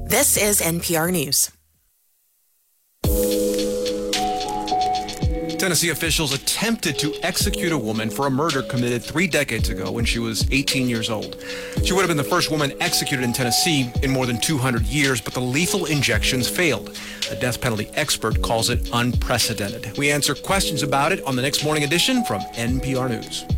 This is NPR News. Tennessee officials attempted to execute a woman for a murder committed 3 decades ago when she was 18 years old. She would have been the first woman executed in Tennessee in more than 200 years, but the lethal injections failed. A death penalty expert calls it unprecedented. We answer questions about it on the next morning edition from NPR News.